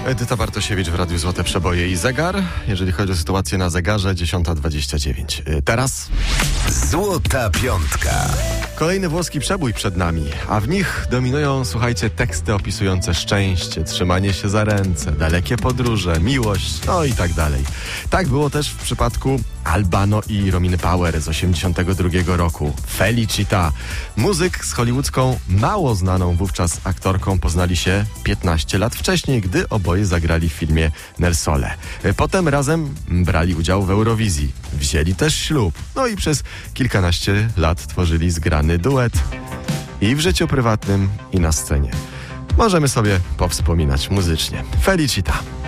Edyta Bartosiewicz w Radiu Złote Przeboje i zegar. Jeżeli chodzi o sytuację na zegarze, 10:29. Teraz Złota Piątka. kolejny włoski przebój przed nami, a w nich dominują, słuchajcie, teksty opisujące szczęście, trzymanie się za ręce, dalekie podróże, miłość, no i tak dalej. Tak było też w przypadku Albano i Rominy Power z 1982 roku. Felicita. Muzyk z hollywoodzką, mało znaną wówczas aktorką poznali się 15 lat wcześniej, gdy oboje zagrali w filmie Nel Sole. Potem razem brali udział w Eurowizji. Wzięli też ślub. No i przez kilkanaście lat tworzyli zgrany duet. I w życiu prywatnym, i na scenie. Możemy sobie powspominać muzycznie. Felicita.